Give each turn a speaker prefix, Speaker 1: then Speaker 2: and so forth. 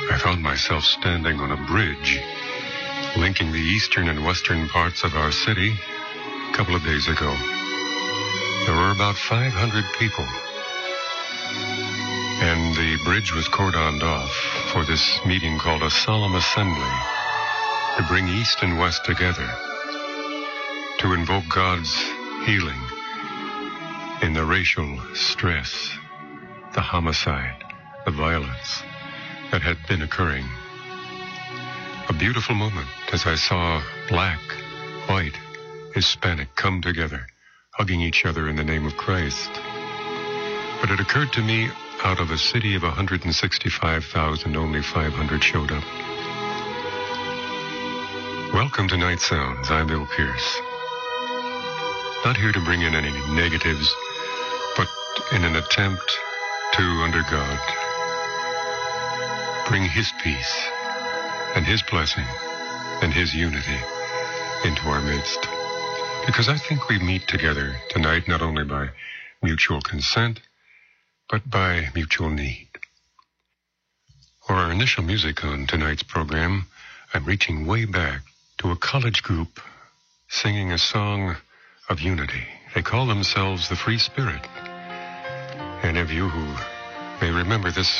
Speaker 1: I found myself standing on a bridge linking the eastern and western parts of our city a couple of days ago. There were about 500 people, and the bridge was cordoned off for this meeting called a solemn assembly to bring East and West together, to invoke God's healing in the racial stress, the homicide, the violence that had been occurring. A beautiful moment as I saw black, white, Hispanic come together, hugging each other in the name of Christ. But it occurred to me, out of a city of 165,000, only 500 showed up. Welcome to Night Sounds. I'm Bill Pierce. Not here to bring in any negatives, but in an attempt to, under God, bring His peace and His blessing and His unity into our midst. Because I think we meet together tonight not only by mutual consent, but by mutual need. For our initial music on tonight's program, I'm reaching way back to a college group singing a song of unity. They call themselves the Free Spirit. Any of you who may remember this